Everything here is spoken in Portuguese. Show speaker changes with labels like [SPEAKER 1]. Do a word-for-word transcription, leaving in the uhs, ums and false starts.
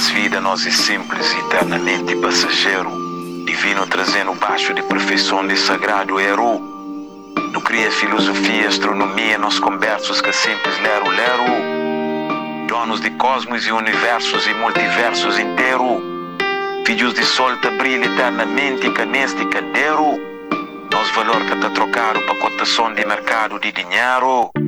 [SPEAKER 1] Nossa vida nós é simples, eternamente passageiro. Divino trazendo baixo de perfeição de sagrado hero. Não cria filosofia, astronomia, nós conversos que simples lero, lero. Donos de cosmos e universos e multiversos inteiro. Filhos de sol te brilha eternamente que neste cadeiro. Nós valor que te trocaram para cotação de mercado de dinheiro.